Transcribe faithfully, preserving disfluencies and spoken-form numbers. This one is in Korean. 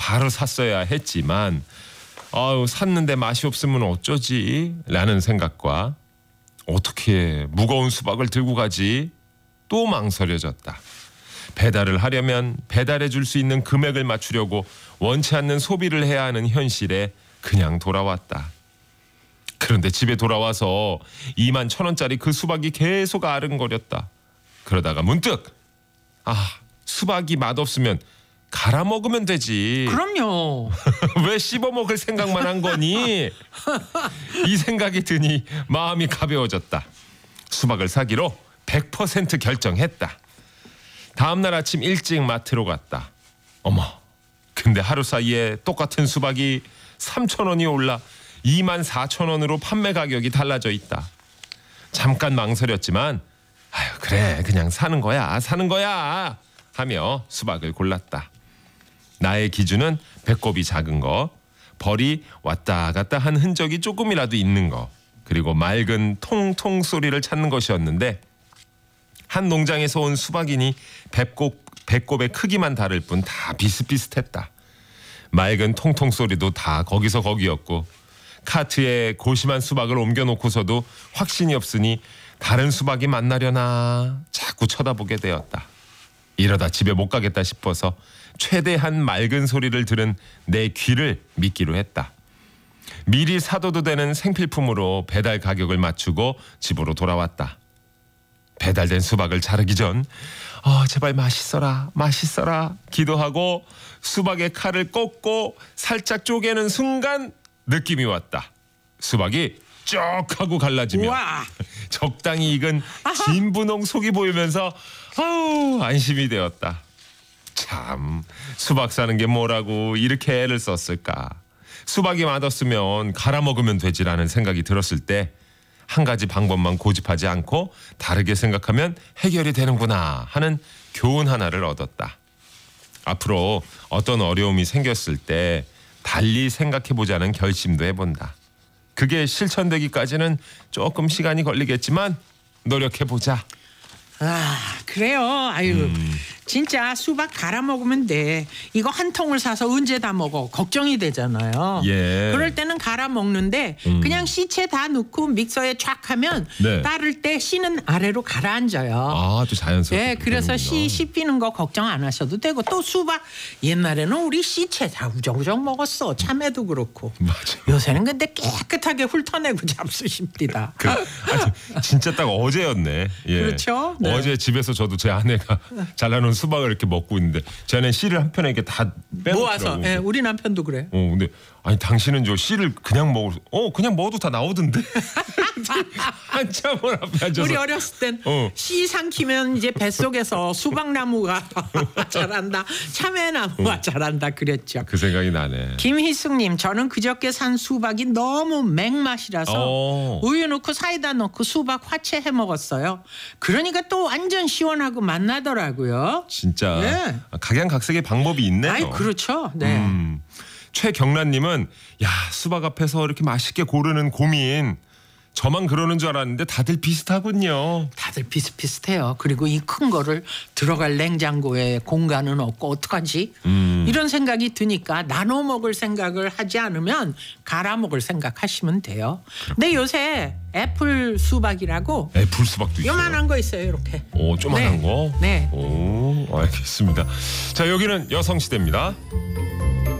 바로 샀어야 했지만 아유 샀는데 맛이 없으면 어쩌지? 라는 생각과 어떻게 무거운 수박을 들고 가지? 또 망설여졌다. 배달을 하려면 배달해 줄 수 있는 금액을 맞추려고 원치 않는 소비를 해야 하는 현실에 그냥 돌아왔다. 그런데 집에 돌아와서 이만 천 원짜리 그 수박이 계속 아른거렸다. 그러다가 문득 아 수박이 맛없으면 갈아 먹으면 되지. 그럼요. 왜 씹어 먹을 생각만 한 거니? 이 생각이 드니 마음이 가벼워졌다. 수박을 사기로 백 퍼센트 결정했다. 다음 날 아침 일찍 마트로 갔다. 어머, 근데 하루 사이에 똑같은 수박이 삼천 원이 올라 이만 사천 원으로 판매 가격이 달라져 있다. 잠깐 망설였지만 아유 그래 그냥 사는 거야 사는 거야 하며 수박을 골랐다. 나의 기준은 배꼽이 작은 거, 벌이 왔다 갔다 한 흔적이 조금이라도 있는 거, 그리고 맑은 통통 소리를 찾는 것이었는데 한 농장에서 온 수박이니 배꼽, 배꼽의 크기만 다를 뿐 다 비슷비슷했다. 맑은 통통 소리도 다 거기서 거기였고 카트에 고심한 수박을 옮겨놓고서도 확신이 없으니 다른 수박이 만나려나 자꾸 쳐다보게 되었다. 이러다 집에 못 가겠다 싶어서 최대한 맑은 소리를 들은 내 귀를 믿기로 했다. 미리 사둬도 되는 생필품으로 배달 가격을 맞추고 집으로 돌아왔다. 배달된 수박을 자르기 전 어, 제발 맛있어라 맛있어라 기도하고 수박의 칼을 꺾고 살짝 쪼개는 순간 느낌이 왔다. 수박이 쭉 하고 갈라지며 우와. 적당히 익은 진분홍 속이 보이면서 아우 안심이 되었다. 참 수박 사는 게 뭐라고 이렇게 애를 썼을까. 수박이 맛없으면 갈아 먹으면 되지라는 생각이 들었을 때 한 가지 방법만 고집하지 않고 다르게 생각하면 해결이 되는구나 하는 교훈 하나를 얻었다. 앞으로 어떤 어려움이 생겼을 때 달리 생각해보자는 결심도 해본다. 그게 실천되기까지는 조금 시간이 걸리겠지만 노력해보자. 아 그래요. 아유 음. 진짜 수박 갈아 먹으면 돼. 이거 한 통을 사서 언제 다 먹어. 걱정이 되잖아요. 예. 그럴 때는 갈아 먹는데 음. 그냥 씨채 다 넣고 믹서에 촥 하면 네. 따를 때 씨는 아래로 가라앉아요. 아, 또 자연스럽게. 네, 그래서 씨 되는구나. 씹히는 거 걱정 안 하셔도 되고 또 수박 옛날에는 우리 씨채 다 우정우정 먹었어. 참외도 그렇고. 맞아. 요새는 근데 깨끗하게 훑어내고 잡수십니다. 그, 아니, 진짜 딱 어제였네. 예. 그렇죠? 네. 어제 집에서 저도 제 아내가 잘라놓은 수박을 이렇게 먹고 있는데 제 아내는 씨를 한 편에 이렇게 다 빼놓더라고. 모아서. 예, 우리 남편도 그래. 어, 근데 아니 당신은 저 씨를 그냥 먹을 어 그냥 먹어도 다 나오던데. 한참을 앞에 앉아서. 우리 어렸을 땐 어. 씨 삼키면 이제 뱃속에서 수박나무가 자란다. 참외나무가 어. 자란다 그랬죠. 그 생각이 나네. 김희숙님, 저는 그저께 산 수박이 너무 맹맛이라서 어. 우유 넣고 사이다 넣고 수박 화채 해 먹었어요. 그러니까 또 완전 시원하고 맛나더라고요. 진짜 네. 각양각색의 방법이 있네요. 아이 그렇죠. 네. 음. 최경란님은 야 수박 앞에서 이렇게 맛있게 고르는 고민 저만 그러는 줄 알았는데 다들 비슷하군요. 다들 비슷비슷해요. 그리고 이 큰 거를 들어갈 냉장고에 공간은 없고 어떡하지? 음. 이런 생각이 드니까 나눠 먹을 생각을 하지 않으면 갈아 먹을 생각하시면 돼요. 근데 요새 애플 수박이라고 애플 수박도 있어요. 요만한 거 있어요. 이렇게. 오 조만한 네. 거. 네. 오 알겠습니다. 자 여기는 여성시대입니다.